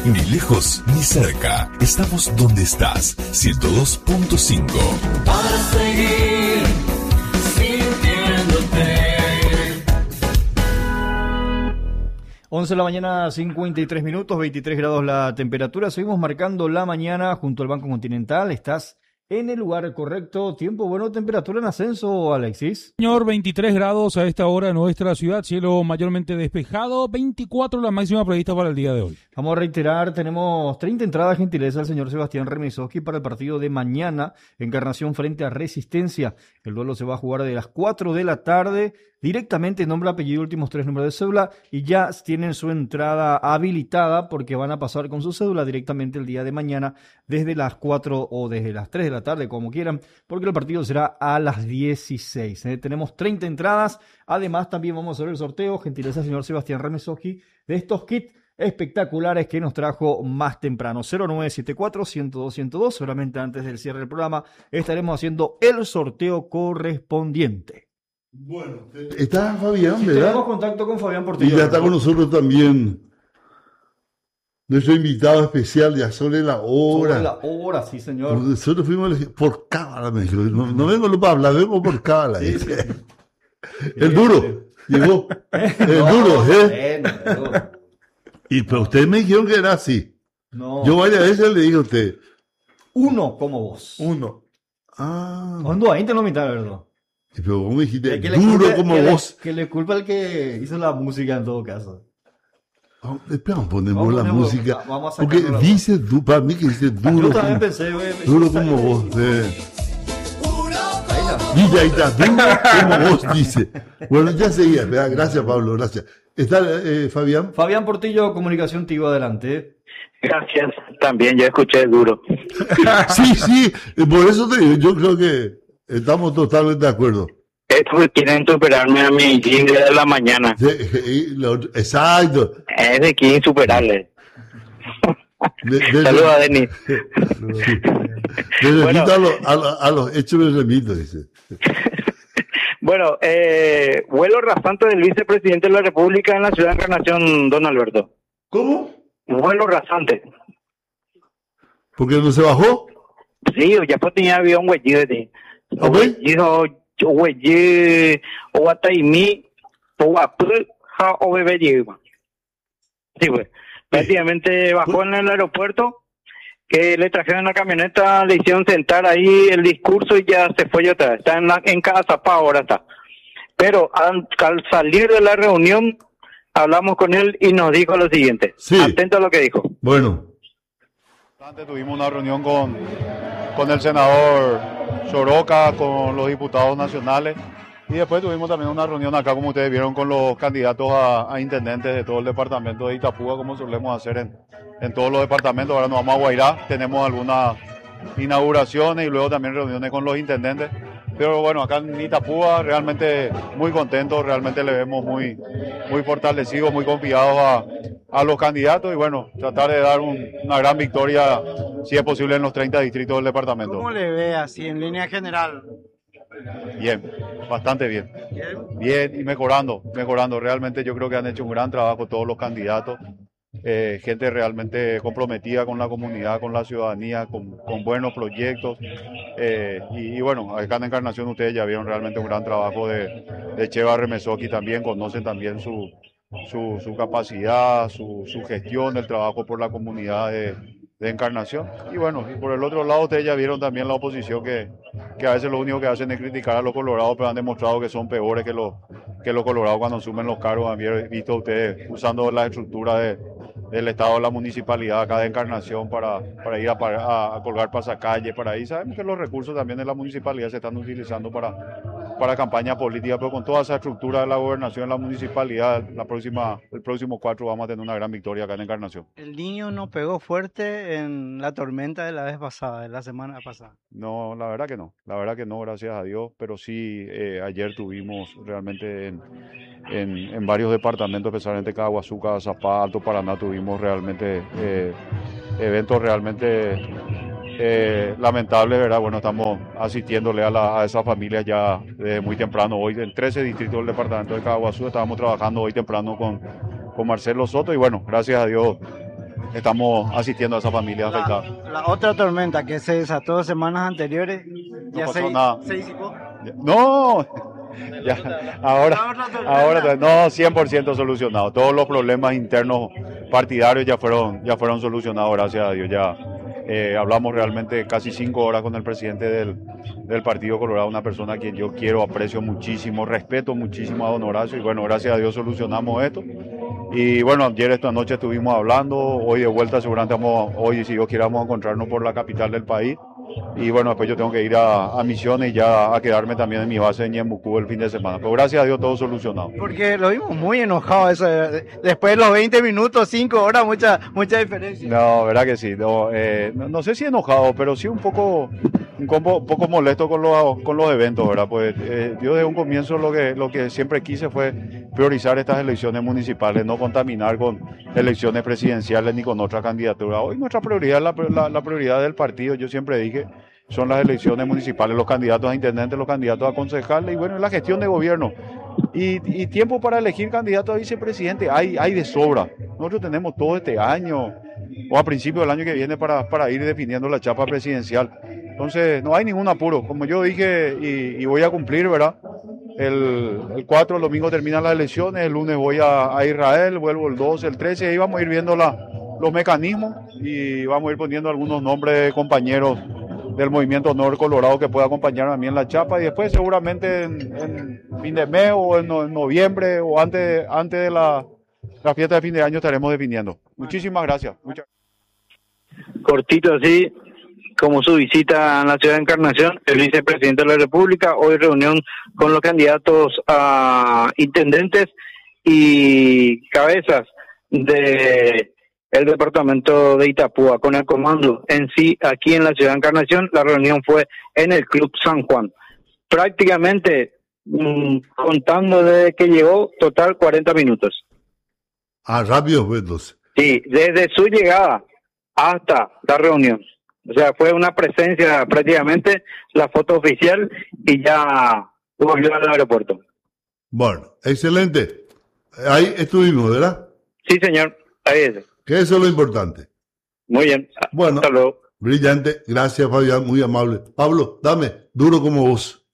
Ni lejos ni cerca. Estamos donde estás. 102.5. Para seguir sintiéndote. 11 de la mañana, 53 minutos, 23 grados la temperatura. Seguimos marcando la mañana junto al Banco Continental. Estás en el lugar correcto. Tiempo bueno, temperatura en ascenso, Alexis. Señor, 23 grados a esta hora en nuestra ciudad. Cielo mayormente despejado. 24 la máxima prevista para el día de hoy. Vamos a reiterar, tenemos 30 entradas gentileza del señor Sebastián Remesoski para el partido de mañana. Encarnación frente a Resistencia. El duelo se va a jugar de las 4 de la tarde. Directamente nombre, apellido, últimos 3 números de cédula y ya tienen su entrada habilitada porque van a pasar con su cédula directamente el día de mañana desde las 4 o desde las 3 de la tarde, como quieran, porque el partido será a las 16. Tenemos 30 entradas. Además, también vamos a hacer el sorteo, gentileza señor Sebastián Remesoski, de estos kits espectaculares que nos trajo más temprano. 0974-102-102. Seguramente antes del cierre del programa estaremos haciendo el sorteo correspondiente. Bueno, está Fabián, Sí, ¿verdad? tenemos contacto con Fabián Portillo. Y ya está con nosotros también nuestro invitado especial, ya sobre la hora. Sobre la hora, sí, señor. Nosotros fuimos por cábala, me dijo. No vengo para hablar, vengo por cábala. Sí, sí. El duro, llegó. El duro, ¿eh? Bueno. Pero ustedes me dijeron que era así. No. Yo varias veces le dije a usted. Uno como vos. Uno. Ah. Cuando ahí te lo mitad, ¿verdad? Pero vos me dijiste Que duro como vos. Que le culpa al que hizo la música en todo caso. Espera, ponemos la música. Vamos a Porque sacarlo. dice, para mí que dice duro. Yo también como, pensé, güey. duro como vos. Ahí está. Dice, ahí está, duro como vos, dice. Bueno, ya seguía. Gracias, Pablo, gracias. ¿Está Fabián? Fabián Portillo, Comunicación Tigo, adelante. Gracias. También yo escuché duro. Sí, por eso te digo, yo creo que estamos totalmente de acuerdo. Estos quieren superarme a mi jingle de la mañana. Exacto. Es de que insuperable. Saludos a Denis. Me Bueno. remito a los hechos, me remito, dice. Bueno, vuelo rasante del vicepresidente de la República en la ciudad de Encarnación, don Alberto. ¿Cómo? Vuelo rasante. ¿Por qué no se bajó? Sí, ya pues tenía avión güey de ti. Güey, o ataimi, o apu, o bebé lleva. Sí, pues. Prácticamente bajó en el aeropuerto, que le trajeron una camioneta, le hicieron sentar ahí el discurso y ya se fue otra vez. Está en casa para ahora está. Pero al salir de la reunión, hablamos con él y nos dijo lo siguiente. Sí. Atento a lo que dijo. Bueno. Antes tuvimos una reunión con el senador Soroka, con los diputados nacionales, y después tuvimos también una reunión acá, como ustedes vieron, con los candidatos a intendentes de todo el departamento de Itapúa, como solemos hacer en todos los departamentos. Ahora nos vamos a Guairá, tenemos algunas inauguraciones y luego también reuniones con los intendentes. Pero bueno, acá en Itapúa realmente muy contentos, realmente le vemos muy fortalecidos, muy confiados a los candidatos y bueno, tratar de dar una gran victoria, si es posible, en los 30 distritos del departamento. ¿Cómo le ve así en línea general? Bien, bastante bien. Bien y mejorando. Realmente yo creo que han hecho un gran trabajo todos los candidatos. Gente realmente comprometida con la comunidad, con la ciudadanía, con buenos proyectos. Y bueno, acá en Encarnación ustedes ya vieron realmente un gran trabajo de Cheva Remesoski también, conocen también su capacidad, su gestión, el trabajo por la comunidad de Encarnación. Y bueno, y por el otro lado ustedes ya vieron también la oposición que a veces lo único que hacen es criticar a los colorados, pero han demostrado que son peores que los colorados cuando asumen los cargos. Han visto ustedes usando la estructura del Estado, de la municipalidad acá de Encarnación para ir a colgar pasacalles, para ahí. Sabemos que los recursos también de la municipalidad se están utilizando para campaña política, pero con toda esa estructura de la gobernación de la municipalidad, el próximo 4 vamos a tener una gran victoria acá en Encarnación. El niño no pegó fuerte en la tormenta de la vez pasada, de la semana pasada. No, la verdad que no, gracias a Dios, pero sí ayer tuvimos realmente en varios departamentos, especialmente Caguazú, Cazapá, Alto Paraná, tuvimos realmente eventos realmente lamentables, ¿verdad? Bueno, estamos asistiéndole a esas familias ya desde muy temprano. Hoy en 13 distritos del departamento de Caguazú estábamos trabajando hoy temprano con Marcelo Soto y bueno, gracias a Dios estamos asistiendo a esas familias afectadas. La otra tormenta que se desató semanas anteriores, ya pasó nada. se disipó. No, ya, ahora no, 100% solucionado. Todos los problemas internos partidarios ya fueron solucionados, gracias a Dios. Ya hablamos realmente casi 5 horas con el presidente del Partido Colorado, una persona a quien yo quiero, aprecio muchísimo, respeto muchísimo a don Horacio, y bueno, gracias a Dios solucionamos esto. Y bueno, ayer esta noche estuvimos hablando, hoy de vuelta seguramente hoy si Dios quiere vamos a encontrarnos por la capital del país. Y bueno, después yo tengo que ir a Misiones y ya a quedarme también en mi base en Ñembucú el fin de semana. Pero gracias a Dios todo solucionado. Porque lo vimos muy enojado eso. Después de los 20 minutos, 5 horas, mucha diferencia. No, verdad que sí. No sé si enojado, pero sí un poco molesto con los eventos, ¿verdad? Pues yo desde un comienzo lo que siempre quise fue priorizar estas elecciones municipales, no contaminar con elecciones presidenciales ni con otra candidatura. Hoy nuestra prioridad es la prioridad del partido, yo siempre dije, son las elecciones municipales, los candidatos a intendentes, los candidatos a concejales y bueno, la gestión de gobierno. Y tiempo para elegir candidato a vicepresidente hay de sobra. Nosotros tenemos todo este año o a principios del año que viene para ir definiendo la chapa presidencial. Entonces no hay ningún apuro. Como yo dije y voy a cumplir, ¿verdad? El 4, el domingo terminan las elecciones, el lunes voy a Israel, vuelvo el 12, el 13, ahí vamos a ir viendo los mecanismos y vamos a ir poniendo algunos nombres de compañeros del movimiento Honor Colorado que pueda acompañarme a mí en la chapa y después seguramente en fin de mes o en noviembre o antes de la fiesta de fin de año estaremos definiendo. Muchísimas gracias. Cortito así, como su visita a la ciudad de Encarnación, el vicepresidente de la República, hoy reunión con los candidatos a intendentes y cabezas de el departamento de Itapúa, con el comando en sí aquí en la ciudad de Encarnación. La reunión fue en el Club San Juan. Prácticamente, contando desde que llegó, total 40 minutos. Ah, rápido fue entonces. Sí, desde su llegada hasta la reunión. O sea, fue una presencia prácticamente, la foto oficial y ya volvió al aeropuerto. Bueno, excelente. Ahí estuvimos, ¿verdad? Sí, señor. Ahí es. Que eso es lo importante. Muy bien. Bueno, hasta luego. Brillante. Gracias, Fabián. Muy amable. Pablo, dame, duro como vos.